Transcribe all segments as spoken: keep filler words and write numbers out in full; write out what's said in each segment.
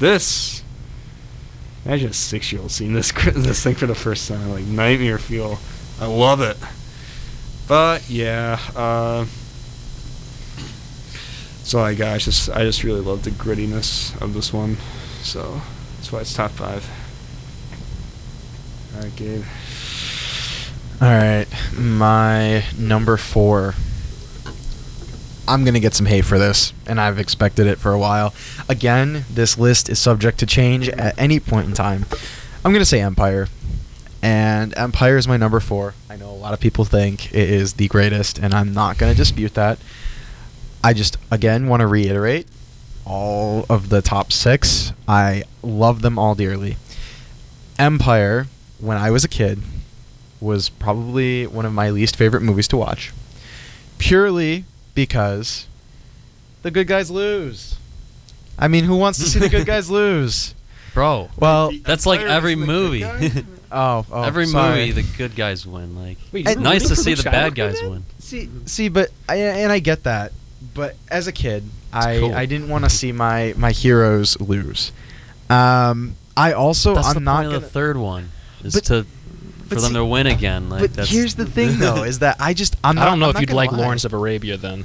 this. Imagine a six-year-old seeing this this thing for the first time, like nightmare fuel. I love it. But yeah, uh, so I guys just I just really love the grittiness of this one, so that's why it's top five. All right, Gabe. All right, my number four. I'm going to get some hate for this, and I've expected it for a while. Again, this list is subject to change at any point in time. I'm going to say Empire, and Empire is my number four. I know a lot of people think it is the greatest, and I'm not going to dispute that. I just, again, want to reiterate all of the top six. I love them all dearly. Empire, when I was a kid, was probably one of my least favorite movies to watch. Purely because the good guys lose. I mean, who wants to see the good guys lose? Bro, well, that's like every movie. oh, oh, every sorry. movie, the good guys win. Like, Wait, it's nice to see the bad guys then? win. See, see, but I, and I get that. But as a kid, I cool. I didn't want to see my my heroes lose. Um, I also that's I'm the not point gonna, of the third one is but, to for them see, to win again. Like, but that's here's the thing, though, is that I just I'm not, I don't know I'm if you'd like lie. Lawrence of Arabia then.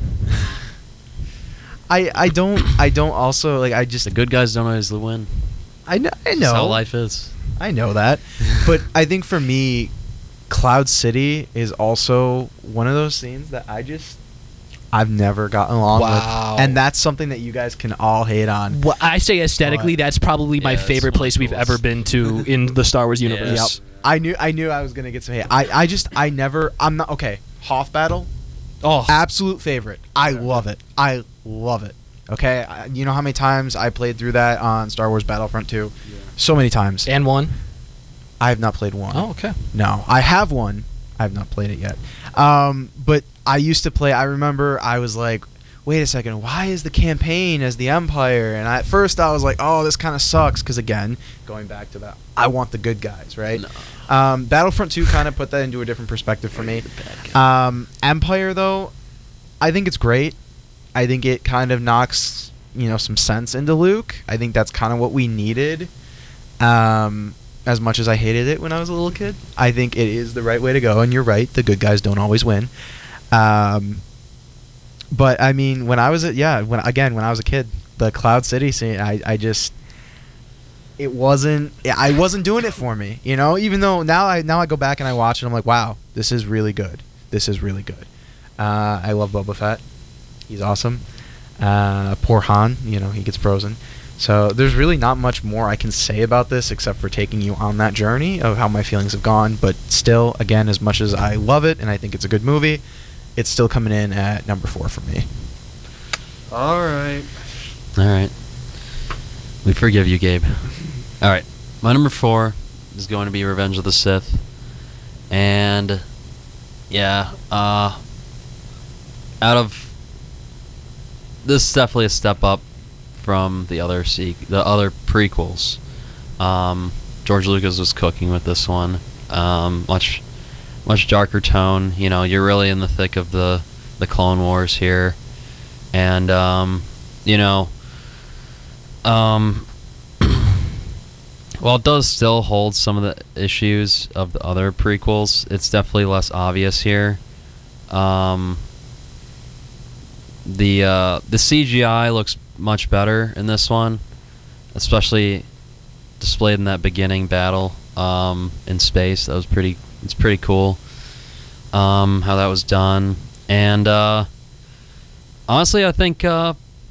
I I don't I don't also like I just the good guys don't always win. I know I know That's how life is. I know that, but I think for me, Cloud City is also one of those scenes that I just I've never gotten along Wow. with, and that's something that you guys can all hate on. Well, I say aesthetically, But- that's probably my Yeah, that's favorite one of place the we've coolest. ever been to in the Star Wars universe. Yep. I knew I knew I was gonna get some hate. I, I just I never I'm not okay. Hoth battle, Oh, absolute favorite. I love it. I love it. Okay, I, you know how many times I played through that on Star Wars Battlefront two? Yeah. So many times. and one. I have not played one. Oh, okay. No, I have one. I have not played it yet. Um, but I used to play. I remember I was like, wait a second, why is the campaign as the Empire? And I, at first I was like, oh, this kind of sucks. Because again, going back to that, I want the good guys, right? No. Um, Battlefront two kind of put that into a different perspective for me. The bad guy. Um, Empire, though, I think it's great. I think it kind of knocks, you know, some sense into Luke. I think that's kind of what we needed. Um, as much as I hated it when I was a little kid, I think it is the right way to go. And you're right, the good guys don't always win. Um, but I mean, when I was a, yeah, when again when I was a kid, the Cloud City scene, I, I just it wasn't I wasn't doing it for me, you know. Even though now I now I go back and I watch it, I'm like, wow, this is really good. This is really good. Uh, I love Boba Fett. He's awesome. Uh, poor Han, you know, he gets frozen. So there's really not much more I can say about this except for taking you on that journey of how my feelings have gone. But still, again, as much as I love it and I think it's a good movie, it's still coming in at number four for me. All right. All right. We forgive you, Gabe. All right. My number four is going to be Revenge of the Sith. And, yeah, uh, out of... This is definitely a step up from the other sequ- the other prequels. Um, George Lucas was cooking with this one. Um, much, much darker tone. You know, you're really in the thick of the, the Clone Wars here. And, um, you know... Um, while it does still hold some of the issues of the other prequels, it's definitely less obvious here. Um, the uh, the C G I looks much better in this one, especially displayed in that beginning battle um, in space. That was pretty. It's pretty cool um, how that was done. And uh, honestly, I think. Uh,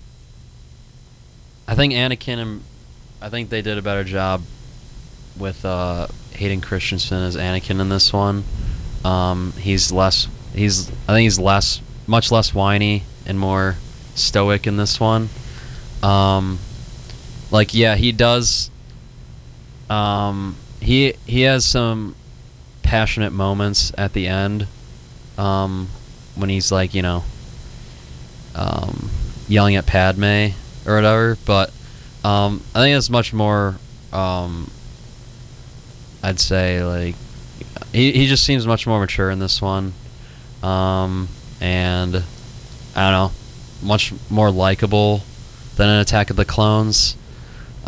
I think Anakin and I think they did a better job with uh, Hayden Christensen as Anakin in this one. Um, he's less. He's. I think he's less, much less whiny and more stoic in this one. Um, like yeah, he does. Um, he he has some passionate moments at the end. Um, when he's like you know. Um, yelling at Padme. Or whatever, but um, I think it's much more. Um, I'd say like he he just seems much more mature in this one, um, and I don't know, much more likable than an Attack of the Clones.